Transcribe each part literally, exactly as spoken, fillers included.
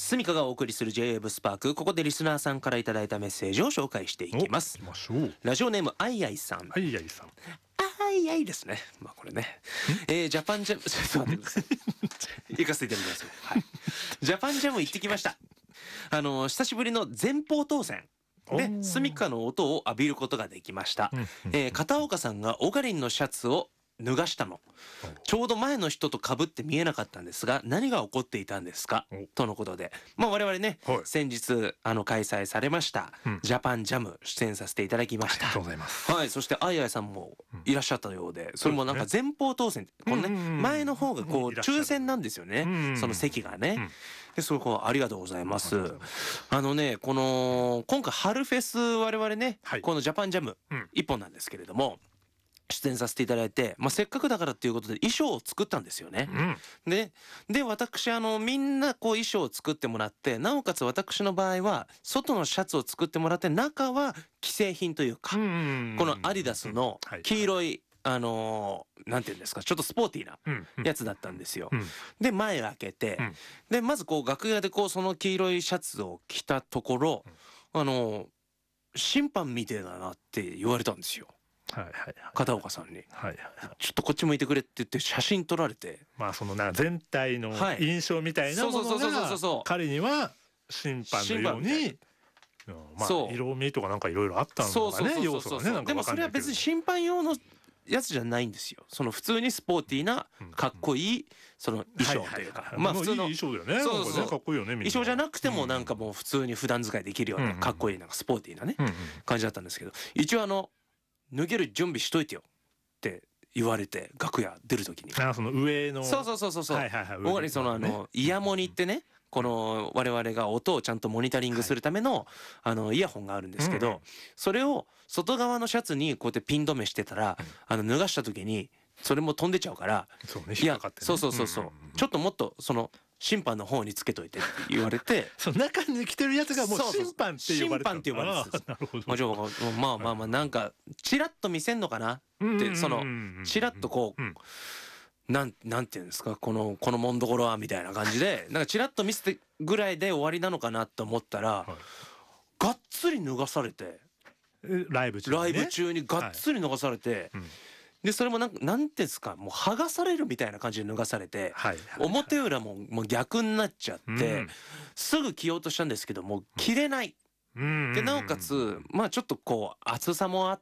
スミカがお送りする ジェイウェーブ スパーク。ここでリスナーさんからいただいたメッセージを紹介していきます。 行きましょう。 ラジオネームあいあいさん。 あいあいさん。 あいあいですね。まあこれね。えー、ジャパンジャム、ちょっと待ってください。行かせていただきます。はい。ジャパンジャム行ってきました。あの、久しぶりの前方当選。で、スミカの音を浴びることができました。えー、片岡さんがオガリンのシャツを脱がしたの。ちょうど前の人と被って見えなかったんですが、何が起こっていたんですかとのことで。まあ我々ね、はい、先日、あの、開催されました、うん、ジャパンジャム出演させていただきました。 ありがとうございます。 はい、そしてあいあいさんもいらっしゃったようで、それもなんか前方当選、このね、前の方がこう、抽選なんですよね。その席がね。で、そこありがとうございます。あのね、この、今回春フェス我々ね、はい、このジャパンジャム一本なんですけれども、出演させていただいて、まあ、せっかくだからっていうことで衣装を作ったんですよね。うん、で、で、私、あの、みんなこう衣装を作ってもらって、なおかつ私の場合は、外のシャツを作ってもらって、中は既製品というか、このアディダスの黄色い、あのー、なんていうんですか、ちょっとスポーティーなやつだったんですよ。うんうん、で、前開けて、うん、で、まずこう、楽屋でこう、その黄色いシャツを着たところ、うん、あのー、審判みてえだなって言われたんですよ。はいはいはい、片岡さんに、はいはいはい、ちょっとこっち向いてくれって言って写真撮られて、 まあそのなんか全体の印象みたいなものが彼には審判のように、まあ色味とかなんかいろいろあったのかね、要素がね。なんかでもそれは別に審判用のやつじゃないんですよ。その普通にスポーティーなかっこいいその衣装というか、 まあ普通のいい衣装だよね。そうそうそう、かっこいいよね。 衣装じゃなくてもなんかもう普通に普段使いできるようなかっこいいなんかスポーティーなね感じだったんですけど、一応あの脱げる準備しといてよって言われて、楽屋出るときに。 あ、その上の。 そうそうそうそうそう。はいはいはい。大金そのあの、イヤモニってね、この我々が音をちゃんとモニタリングするための、あの、イヤホンがあるんですけど、それを外側のシャツにこうやってピン止めしてたら、あの、脱がしたときに、それも飛んでちゃうから、 そうね、引っかかってね。 そうそうそうそう。ちょっともっと、その、審判の方につけといてって言われて、 その中に着てるやつがもう審判って呼ばれてる。審判って呼ばれてる。 なるほど。まあまあまあなんかチラッと見せんのかなってそのチラッとこうなんなんていうんですかこのこのもんどころはみたいな感じでなんかチラッと見せてぐらいで終わりなのかなと思ったら、がっつり脱がされてライブ中にライブ中にがっつり脱がされて。で、それもなんか、なんていうんですか、もう剥がされるみたいな感じで脱がされて、はいはいはい、表裏ももう逆になっちゃって、うん、すぐ着ようとしたんですけど、もう着れない。うん、で、なおかつ、まあちょっとこう、厚さもあって、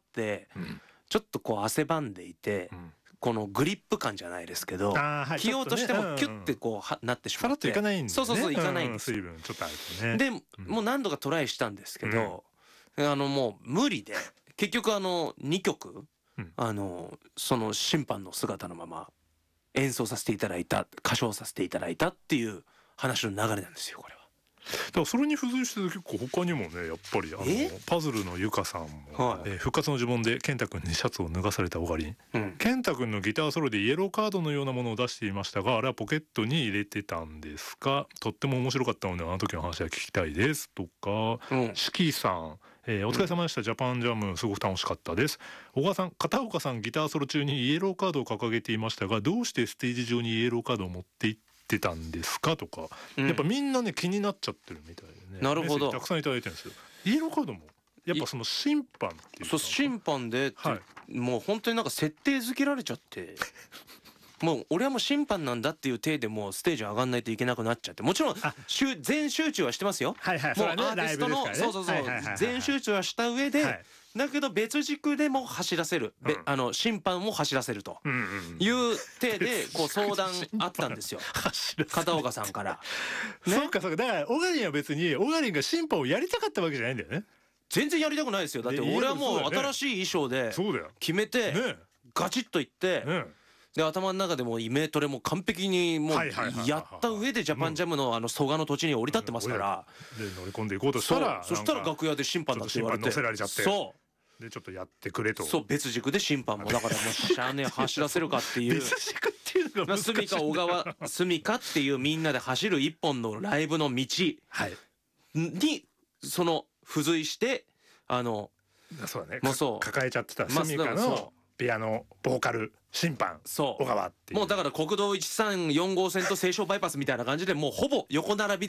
うん、ちょっとこう汗ばんでいて、うん、このグリップ感じゃないですけど、はい、着ようとしてもキュッてこうは、なってしまって。 さらっといかないんですね。 そうそうそう、いかないんです。 うん、水分ちょっとあるとね。 で、もう何度かトライしたんですけど、うん、あのもう無理で、結局あの、にきょく、あのその審判の姿のまま演奏させていただいた歌唱させていただいたっていう話の流れなんですよこれは。 だからそれに付随して結構他にもねやっぱりあのパズルのゆかさんも、はいえー、復活の呪文で健太くんにシャツを脱がされたオガリン、うん、健太くんのギターソロでイエローカードのようなものを出していましたがあれはポケットに入れてたんですか。とっても面白かったのであの時の話は聞きたいですとか、うん、シキさんえー、お疲れ様でした、うん、ジャパンジャムすごく楽しかったです。小川さん片岡さんギターソロ中にイエローカードを掲げていましたがどうしてステージ上にイエローカードを持って行ってたんですかとか、うん、やっぱみんなね気になっちゃってるみたいでね。 なるほど。 たくさんいただいてるんですよ。イエローカードもやっぱその審判っていうそう審判で、はい、もう本当になんか設定づけられちゃってもう俺はもう審判なんだっていう体でもうステージ上がんないといけなくなっちゃってもちろん全集中はしてますよ。 はいはい、 もうアーティストのそうそうそう全集中はした上で、はい、だけど別軸でも走らせる、うん、あの審判も走らせるという体でこう相談あったんですよ片岡さんから、 ね、そうかそうか。だからオガリンは別にオガリンが審判をやりたかったわけじゃないんだよね。 全然やりたくないですよ。だって俺はもう新しい衣装で決めてガチッといって、ねで頭の中でもイメトレも完璧にもうやった上でジャパンジャムのあの蘇我の土地に降り立ってますから、 で乗り込んでいこうとしたらそしたら楽屋で審判だって言われて乗せられちゃってそうでちょっとやってくれとそう別軸で審判もだからもうしゃあね走らせるかっていう別軸っていうのが難しいんだ。 スミカ小川スミカっていうみんなで走る一本のライブの道にその付随してあのそうだねもうそう抱えちゃってたスミカのピアノボーカル審判小川っていうもうだから国道いちさんよん号線と西湘バイパスみたいな感じでもうほぼ横並び